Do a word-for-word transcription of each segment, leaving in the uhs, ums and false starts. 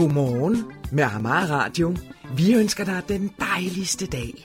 Godmorgen med Amager Radio. Vi ønsker dig den dejligste dag.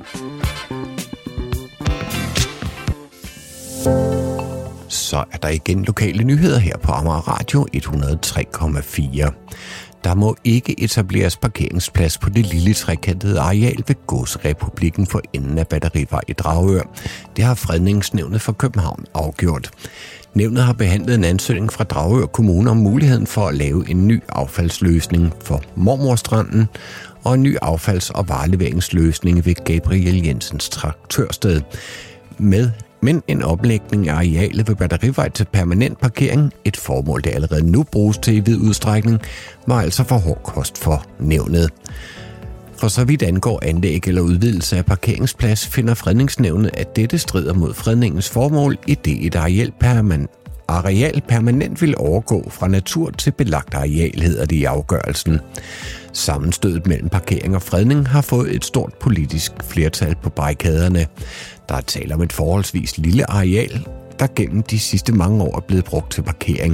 Så er der igen lokale nyheder her på Amager Radio et hundrede og tre komma fire. Der må ikke etableres parkeringsplads på det lille trekantede areal ved Gåserepublikken for enden af Batterivej i Dragør. Det har Fredningsnævnet for København afgjort. Nævnet har behandlet en ansøgning fra Dragør Kommune om muligheden for at lave en ny affaldsløsning for Mormorstranden og en ny affalds- og vareleveringsløsning ved Gabriel Jensens traktørsted. Med Men en oplægning af arealet ved Batterivej til permanent parkering, et formål, der allerede nu bruges til i vid udstrækning, var altså for hård kost for nævnet. For så vidt angår anlæg eller udvidelse af parkeringsplads, finder Fredningsnævnet, at dette strider mod fredningens formål, i det et areal permanent, areal permanent vil overgå fra natur til belagt areal, hedder det i afgørelsen. Sammenstødet mellem parkering og fredning har fået et stort politisk flertal på barrikaderne. Der er tale om et forholdsvis lille areal, der gennem de sidste mange år er blevet brugt til parkering.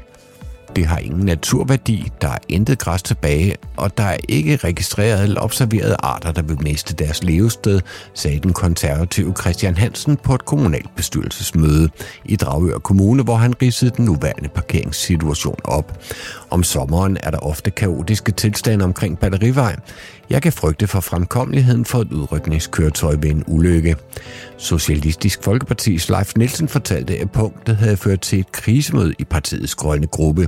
Det har ingen naturværdi, der er intet græs tilbage, og der er ikke registreret eller observeret arter, der vil miste deres levested, sagde den konservative Christian Hansen på et kommunalbestyrelsesmøde i Dragør Kommune, hvor han ridsede den nuværende parkeringssituation op. Om sommeren er der ofte kaotiske tilstande omkring Batterivej. Jeg kan frygte for fremkommeligheden for et udrykningskøretøj ved en ulykke. Socialistisk Folkepartis Leif Nielsen fortalte, at punktet havde ført til et krisemøde i partiets grønne gruppe.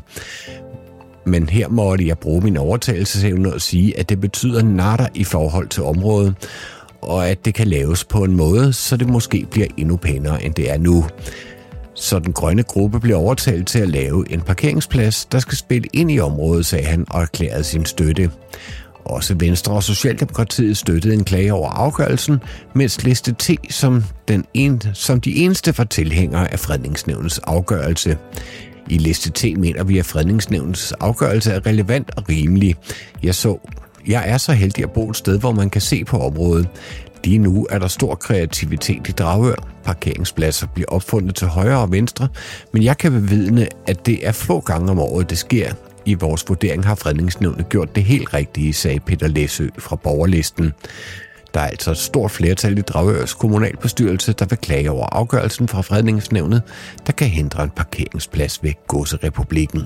Men her måtte jeg bruge min overtagelsesevne og sige, at det betyder nada i forhold til området, og at det kan laves på en måde, så det måske bliver endnu pænere, end det er nu. Så den grønne gruppe blev overtalt til at lave en parkeringsplads, der skal spille ind i området, sagde han og erklærede sin støtte. Også Venstre og Socialdemokratiet støttede en klage over afgørelsen, mens Liste T som, den en, som de eneste var tilhængere af Fredningsnævnets afgørelse. I Liste T mener vi, at Fredningsnævnets afgørelse er relevant og rimelig. Jeg, så, jeg er så heldig at bo et sted, hvor man kan se på området. Lige nu er der stor kreativitet i Dragør. Parkeringspladser bliver opfundet til højre og venstre, men jeg kan bevidne, at det er få gange om året, det sker. I vores vurdering har Fredningsnævnet gjort det helt rigtige, sagde Peter Læsø fra Borgerlisten. Der er altså et stort flertal i Dragørs kommunalbestyrelse, der vil klage over afgørelsen fra Fredningsnævnet, der kan hindre en parkeringsplads ved Gåserepublikken.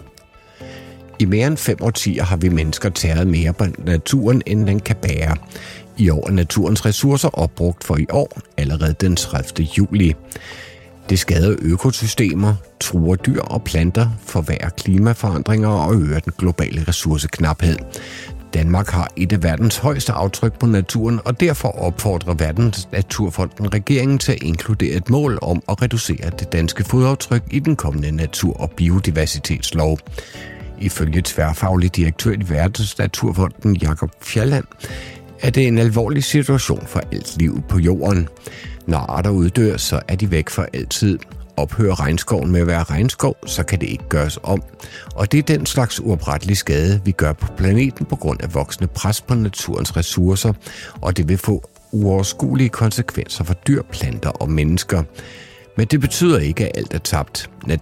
I mere end fem årtier har vi mennesker tæret mere på naturen, end den kan bære. I år er naturens ressourcer opbrugt for i år, allerede den tredivte juli. Det skader økosystemer, truer dyr og planter, forværrer klimaforandringer og øger den globale ressourceknaphed. Danmark har et af verdens højeste aftryk på naturen, og derfor opfordrer Verdens Naturfonden regeringen til at inkludere et mål om at reducere det danske fodaftryk i den kommende natur- og biodiversitetslov. Ifølge tværfaglig direktør i Verdens Naturfonden, Jakob Fjalland, er det en alvorlig situation for alt liv på jorden. Når arter uddør, så er de væk for altid. Ophører regnskoven med at være regnskov, så kan det ikke gøres om. Og det er den slags uoprettelig skade, vi gør på planeten på grund af voksende pres på naturens ressourcer, og det vil få uoverskuelige konsekvenser for dyr, planter og mennesker. Men det betyder ikke, at alt er tabt.